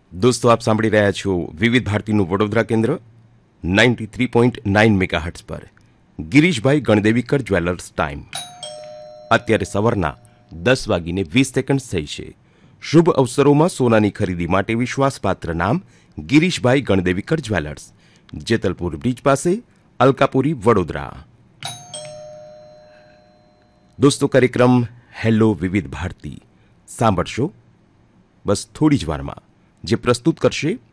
દોસ્તો, આપ સાંભળી રહ્યા છો વિવિધ ભારતીનું વડોદરા કેન્દ્ર 93.9 મેગાહર્ટ્ઝ પર. Girishbhai ગણદેવીકર jewellers time. અત્યારે સવારના 10:20 થઈ છે. શુભ અવસરોમાં સોનાની ખરીદી માટે વિશ્વાસપાત્ર નામ ગિરીશભાઈ ગણદેવીકર જ્વેલર્સ, જેતલપુર બ્રિજ પાસે, અલકાપુરી, વડોદરા. દોસ્તો, કાર્યક્રમ હેલો વિવિધ ભારતી સાંભળશો બસ થોડી જ વારમાં, જે પ્રસ્તુત કરશે